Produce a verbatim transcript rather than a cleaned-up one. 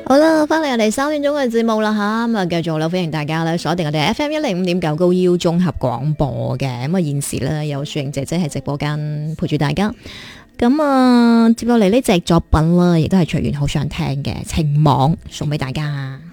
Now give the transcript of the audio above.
好啦，翻嚟我哋三點鐘嘅節目啦吓，咁啊繼續啦，歡迎大家咧鎖定我哋 F M 一零五點九高腰綜合廣播嘅。咁啊現時咧有雪瑩姐姐喺直播間陪住大家。咁啊接落嚟呢隻作品啦，亦都係隨緣好想聽嘅《情網》，送俾大家。